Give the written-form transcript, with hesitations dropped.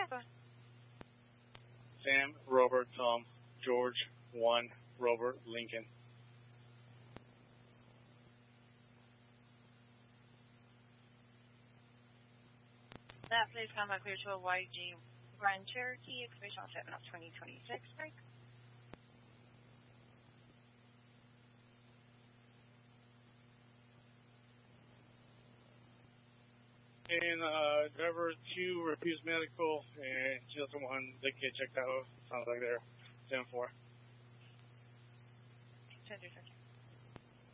Yeah, go ahead. Sam, Robert, Tom, George, 1, Robert, Lincoln. That please come back clear to a YG Grand Cherokee, expiration 7 of 2026, break. And driver 2 refused medical, and she doesn't want the kid checked out. Sounds like they're 10-4. 10-4.